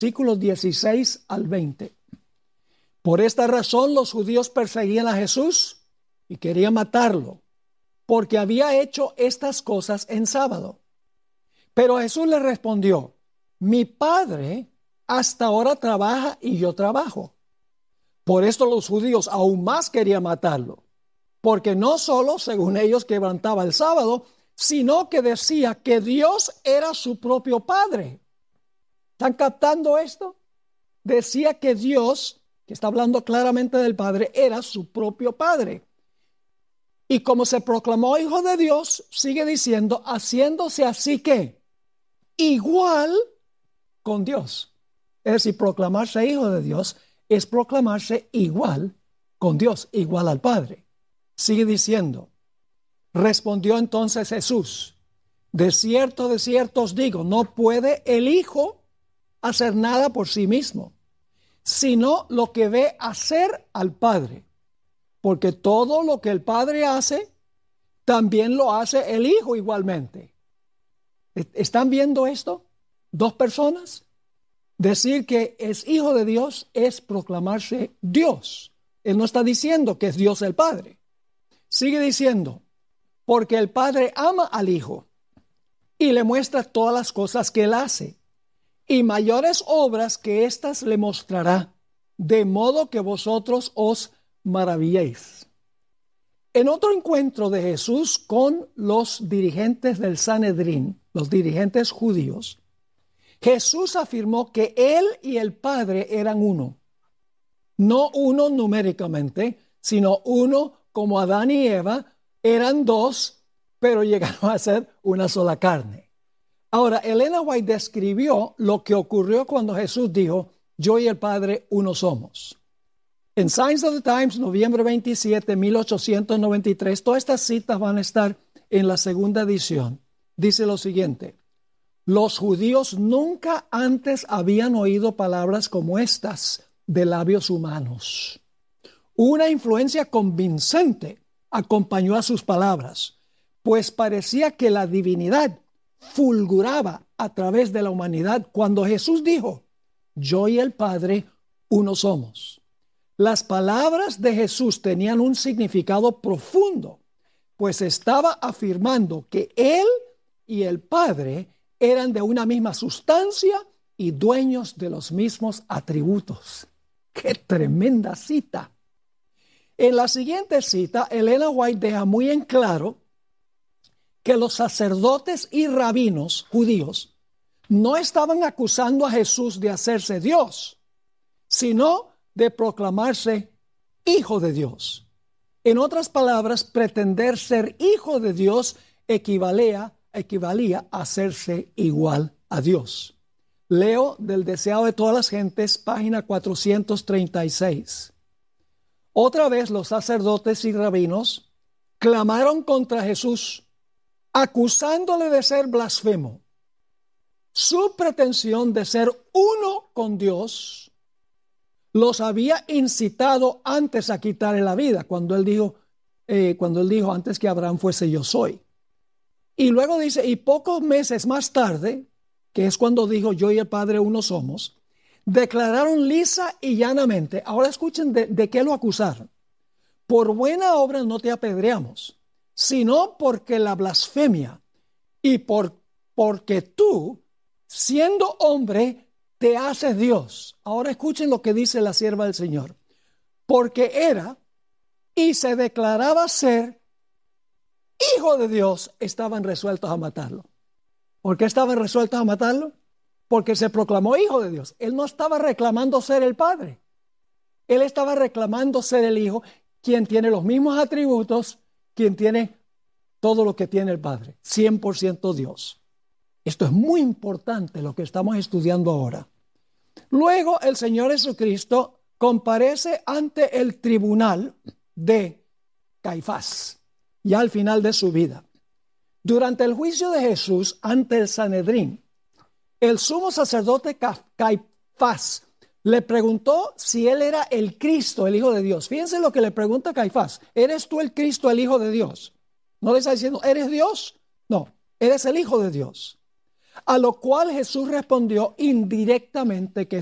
versículos 16 al 20. Por esta razón los judíos perseguían a Jesús y querían matarlo, porque había hecho estas cosas en sábado. Pero Jesús les respondió: mi Padre hasta ahora trabaja y yo trabajo. Por esto los judíos aún más querían matarlo, porque no solo, según ellos, quebrantaba el sábado, sino que decía que Dios era su propio Padre. ¿Están captando esto? Decía que Dios, que está hablando claramente del Padre, era su propio Padre. Y como se proclamó hijo de Dios, sigue diciendo, haciéndose así que igual con Dios. Es decir, proclamarse hijo de Dios es proclamarse igual con Dios, igual al Padre. Sigue diciendo, respondió entonces Jesús: de cierto os digo, no puede el Hijo hacer nada por sí mismo, sino lo que ve hacer al Padre. Porque todo lo que el Padre hace, también lo hace el Hijo igualmente. ¿Están viendo esto? Dos personas. Decir que es hijo de Dios es proclamarse Dios. Él no está diciendo que es Dios el Padre. Sigue diciendo, porque el Padre ama al Hijo y le muestra todas las cosas que Él hace, y mayores obras que éstas le mostrará, de modo que vosotros os maravilléis. En otro encuentro de Jesús con los dirigentes del Sanedrín, los dirigentes judíos, Jesús afirmó que Él y el Padre eran uno. No uno numéricamente, sino uno como Adán y Eva eran dos, pero llegaron a ser una sola carne. Ahora, Elena White describió lo que ocurrió cuando Jesús dijo, yo y el Padre uno somos. En Signs of the Times, noviembre 27, 1893, todas estas citas van a estar en la segunda edición. Dice lo siguiente: los judíos nunca antes habían oído palabras como estas de labios humanos. Una influencia convincente acompañó a sus palabras, pues parecía que la divinidad fulguraba a través de la humanidad cuando Jesús dijo, yo y el Padre uno somos. Las palabras de Jesús tenían un significado profundo, pues estaba afirmando que Él y el Padre eran de una misma sustancia y dueños de los mismos atributos. ¡Qué tremenda cita! En la siguiente cita, Elena White deja muy en claro que los sacerdotes y rabinos judíos no estaban acusando a Jesús de hacerse Dios, sino de proclamarse hijo de Dios. En otras palabras, pretender ser hijo de Dios equivalía a hacerse igual a Dios. Leo del Deseado de todas las gentes, página 436. Otra vez los sacerdotes y rabinos clamaron contra Jesús, acusándole de ser blasfemo. Su pretensión de ser uno con Dios los había incitado antes a quitarle la vida, cuando él dijo antes que Abraham fuese yo soy. Y luego dice, y pocos meses más tarde, que es cuando dijo yo y el Padre uno somos, declararon lisa y llanamente. Ahora escuchen de qué lo acusaron. Por buena obra no te apedreamos, sino porque la blasfemia y porque tú, siendo hombre, te haces Dios. Ahora escuchen lo que dice la sierva del Señor. Porque era y se declaraba ser hijo de Dios, estaban resueltos a matarlo. ¿Por qué estaban resueltos a matarlo? Porque se proclamó hijo de Dios. Él no estaba reclamando ser el Padre. Él estaba reclamando ser el Hijo, quien tiene los mismos atributos, quien tiene todo lo que tiene el Padre. 100% Dios. Esto es muy importante lo que estamos estudiando ahora. Luego el Señor Jesucristo comparece ante el tribunal de Caifás, ya al final de su vida. Durante el juicio de Jesús ante el Sanedrín, el sumo sacerdote Caifás le preguntó si él era el Cristo, el Hijo de Dios. Fíjense lo que le pregunta Caifás. ¿Eres tú el Cristo, el Hijo de Dios? No le está diciendo, ¿eres Dios? No, eres el Hijo de Dios. A lo cual Jesús respondió indirectamente que